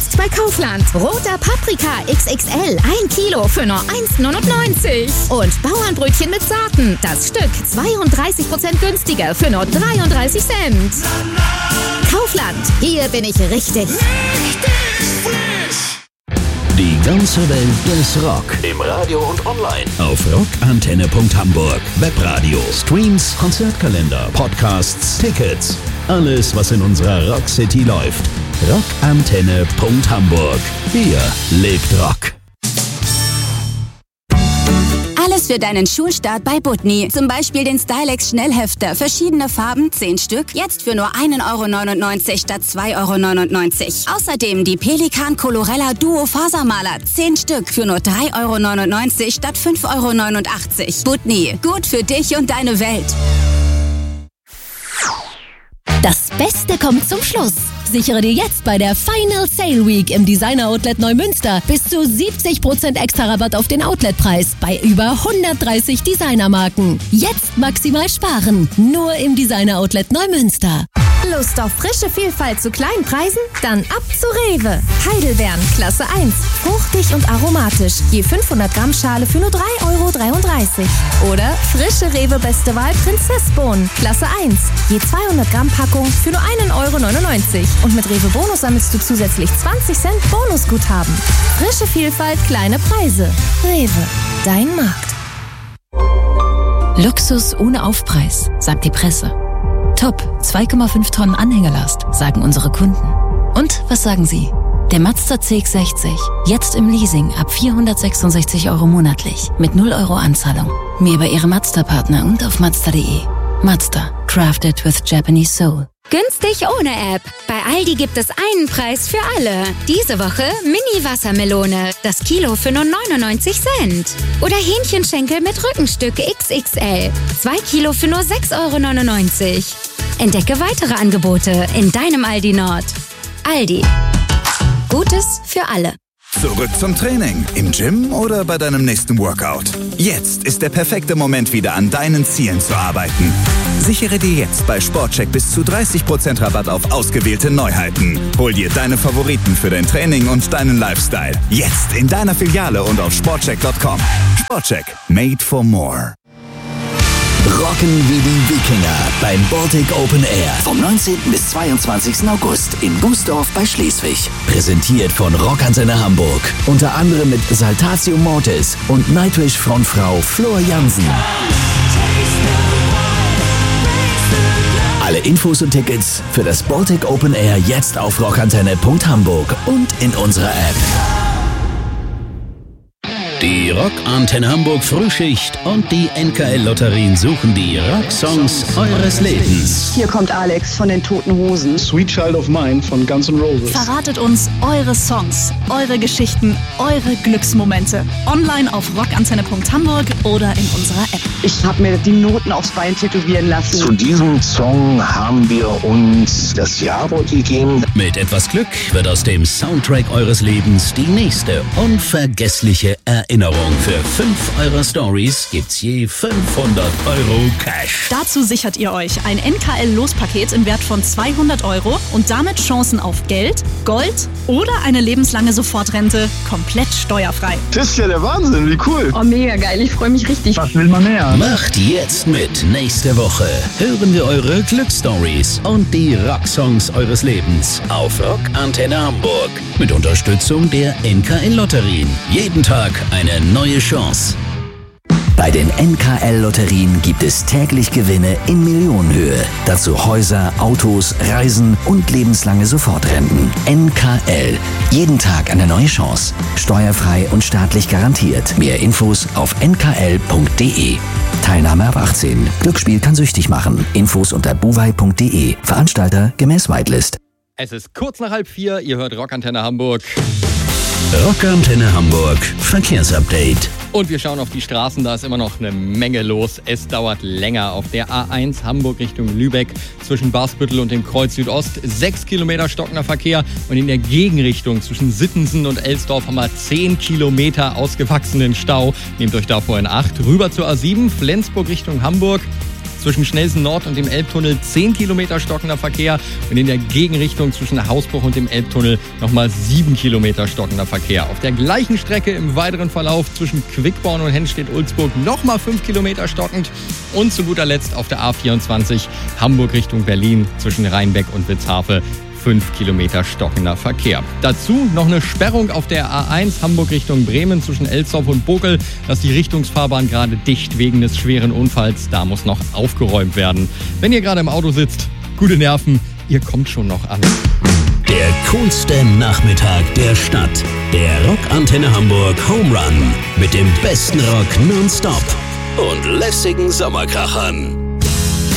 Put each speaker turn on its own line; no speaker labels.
Jetzt bei Kaufland. Roter Paprika XXL, 1 Kilo für nur 1,99. Und Bauernbrötchen mit Saaten, das Stück 32% günstiger für nur 33 Cent. Kaufland, hier bin ich richtig.
Die ganze Welt des Rock. Im Radio und online. Auf rockantenne.hamburg. Webradio, Streams, Konzertkalender, Podcasts, Tickets. Alles, was in unserer Rock City läuft. rockantenne.hamburg. Hier lebt Rock.
Alles für deinen Schulstart bei Butni. Zum Beispiel den Stylex Schnellhefter. Verschiedene Farben, 10 Stück. Jetzt für nur 1,99 € statt 2,99 €. Außerdem die Pelikan Colorella Duo Fasermaler. 10 Stück für nur 3,99 € statt 5,89 €. Butni. Gut für dich und deine Welt.
Das Beste kommt zum Schluss. Sichere dir jetzt bei der Final Sale Week im Designer Outlet Neumünster bis zu 70% extra Rabatt auf den Outletpreis bei über 130 Designermarken. Jetzt maximal sparen, nur im Designer Outlet Neumünster.
Lust auf frische Vielfalt zu kleinen Preisen? Dann ab zu Rewe. Heidelbeeren, Klasse 1. Fruchtig und aromatisch. Je 500 Gramm Schale für nur 3,33 €. Oder frische Rewe Beste Wahl Prinzessbohnen, Klasse 1. Je 200 Gramm Packung für nur 1,99 €. Und mit Rewe Bonus sammelst du zusätzlich 20 Cent Bonusguthaben. Frische Vielfalt, kleine Preise. Rewe, dein Markt.
Luxus ohne Aufpreis, sagt die Presse. Top, 2,5 Tonnen Anhängerlast, sagen unsere Kunden. Und was sagen Sie? Der Mazda CX-60, jetzt im Leasing ab 466 € monatlich, mit 0 € Anzahlung. Mehr bei Ihrem Mazda-Partner und auf Mazda.de. Mazda, crafted with Japanese soul.
Günstig ohne App. Bei Aldi gibt es einen Preis für alle. Diese Woche Mini-Wassermelone. Das Kilo für nur 99 Cent. Oder Hähnchenschenkel mit Rückenstück XXL. 2 Kilo für nur 6,99 €. Entdecke weitere Angebote in deinem Aldi Nord. Aldi. Gutes für alle.
Zurück zum Training. Im Gym oder bei deinem nächsten Workout. Jetzt ist der perfekte Moment, wieder an deinen Zielen zu arbeiten. Sichere dir jetzt bei Sportcheck bis zu 30% Rabatt auf ausgewählte Neuheiten. Hol dir deine Favoriten für dein Training und deinen Lifestyle. Jetzt in deiner Filiale und auf sportcheck.com. Sportcheck. Made for more.
Rocken wie die Wikinger beim Baltic Open Air. Vom 19. bis 22. August in Bußdorf bei Schleswig. Präsentiert von Rockantenne Hamburg. Unter anderem mit Saltatio Mortis und Nightwish Frontfrau Flor Jansen. Alle Infos und Tickets für das Baltic Open Air jetzt auf rockantenne.hamburg und in unserer App. Die Rockantenne Hamburg Frühschicht und die NKL-Lotterien suchen die Rocksongs eures Lebens.
Hier kommt Alex von den Toten Hosen.
Sweet Child of Mine von Guns N' Roses.
Verratet uns eure Songs, eure Geschichten, eure Glücksmomente. Online auf rockantenne.hamburg oder in unserer App.
Ich habe mir die Noten aufs Bein tätowieren lassen.
Zu diesem Song haben wir uns das Jawort gegeben.
Mit etwas Glück wird aus dem Soundtrack eures Lebens die nächste unvergessliche Erinnerung. Für 5 eurer Stories gibt's je 500 € Cash.
Dazu sichert ihr euch ein NKL-Lospaket im Wert von 200 € und damit Chancen auf Geld, Gold oder eine lebenslange Sofortrente komplett steuerfrei.
Das ist ja der Wahnsinn, wie cool.
Oh, mega geil, ich freue mich richtig.
Was will man mehr?
Macht jetzt mit. Nächste Woche hören wir eure Glücksstories und die Rocksongs eures Lebens auf Rockantenne Hamburg. Mit Unterstützung der NKL-Lotterien. Jeden Tag eine neue Chance. Bei den NKL-Lotterien gibt es täglich Gewinne in Millionenhöhe. Dazu Häuser, Autos, Reisen und lebenslange Sofortrenten. NKL. Jeden Tag eine neue Chance. Steuerfrei und staatlich garantiert. Mehr Infos auf nkl.de. Teilnahme ab 18. Glücksspiel kann süchtig machen. Infos unter buwei.de. Veranstalter gemäß Whitelist.
Es ist kurz nach 3:30. Ihr hört Rockantenne Hamburg.
Rockantenne Hamburg Verkehrsupdate.
Und wir schauen auf die Straßen, da ist immer noch eine Menge los. Es dauert länger auf der A1 Hamburg Richtung Lübeck zwischen Barsbüttel und dem Kreuz Südost. 6 Kilometer stockender Verkehr und in der Gegenrichtung zwischen Sittensen und Elsdorf haben wir 10 Kilometer ausgewachsenen Stau. Nehmt euch davor in Acht. Rüber zur A7, Flensburg Richtung Hamburg. Zwischen Schnelsen Nord und dem Elbtunnel 10 Kilometer stockender Verkehr und in der Gegenrichtung zwischen Hausbruch und dem Elbtunnel nochmal 7 Kilometer stockender Verkehr. Auf der gleichen Strecke im weiteren Verlauf zwischen Quickborn und Hennstedt-Ulzburg nochmal 5 Kilometer stockend. Und zu guter Letzt auf der A24 Hamburg Richtung Berlin zwischen Rheinbeck und Witzhafe 5 Kilometer stockender Verkehr. Dazu noch eine Sperrung auf der A1 Hamburg Richtung Bremen zwischen Elsdorf und Bokel. Da ist die Richtungsfahrbahn gerade dicht wegen des schweren Unfalls. Da muss noch aufgeräumt werden. Wenn ihr gerade im Auto sitzt, gute Nerven, ihr kommt schon noch an.
Der coolste Nachmittag der Stadt. Der Rock Antenne Hamburg Home Run mit dem besten Rock nonstop und lässigen Sommerkrachern.